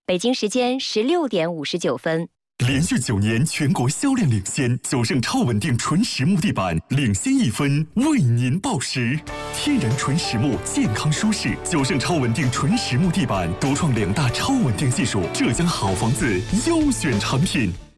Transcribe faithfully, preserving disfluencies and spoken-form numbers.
北京时间十六点五十九分。 连续九年全国销量领先，九盛超稳定纯实木地板领先一分，为您报时。天然纯实木，健康舒适。九盛超稳定纯实木地板独创两大超稳定技术，浙江好房子优选产品。